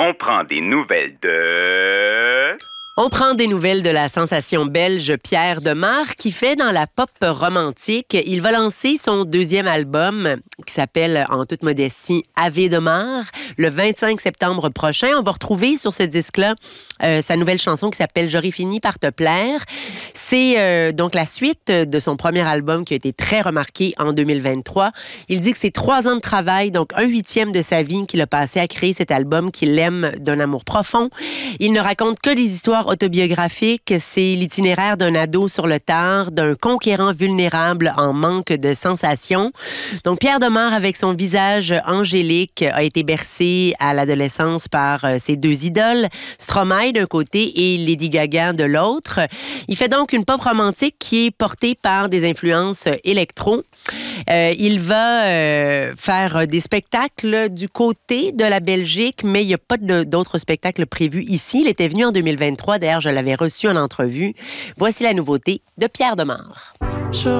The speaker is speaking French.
On prend des nouvelles de... On prend des nouvelles de la sensation belge Pierre Demar qui fait dans la pop romantique. Il va lancer son deuxième album qui s'appelle, en toute modestie, Ave Demar, le 25 septembre prochain. On va retrouver sur ce disque-là sa nouvelle chanson qui s'appelle J'aurais fini par te plaire. C'est donc la suite de son premier album qui a été très remarqué en 2023. Il dit que c'est 3 ans de travail, donc 1/8 de sa vie qu'il a passé à créer cet album qu'il aime d'un amour profond. Il ne raconte que des histoires autobiographique, c'est l'itinéraire d'un ado sur le tard, d'un conquérant vulnérable en manque de sensations. Donc, Pierre Demar, avec son visage angélique, a été bercé à l'adolescence par ses 2 idoles, Stromae d'un côté et Lady Gaga de l'autre. Il fait donc une pop romantique qui est portée par des influences électro. Il va faire des spectacles du côté de la Belgique, mais il n'y a pas d'autres spectacles prévus ici. Il était venu en 2023. D'ailleurs, je l'avais reçu en entrevue. Voici la nouveauté de Pierre Demar.